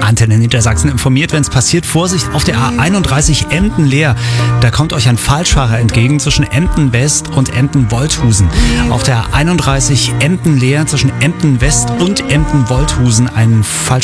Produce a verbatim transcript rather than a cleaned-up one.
Antenne Niedersachsen informiert, wenn es passiert. Vorsicht auf der A einunddreißig Emden-Leer. Da kommt euch ein Falschfahrer entgegen zwischen Emden-West und Emden-Wolthusen. Auf der A einunddreißig Emden-Leer zwischen Emden-West und Emden-Wolthusen ein Falschfahrer